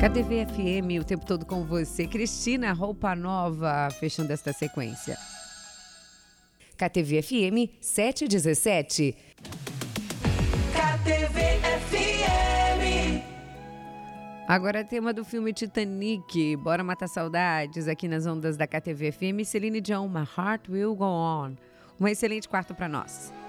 KTV FM, o tempo todo com você. Cristina, roupa nova, fechando esta sequência. KTV FM 717. KTV FM. Agora é tema do filme Titanic. Bora matar saudades aqui nas ondas da KTV FM. Celine Dion, My Heart Will Go On. Um excelente quarto para nós.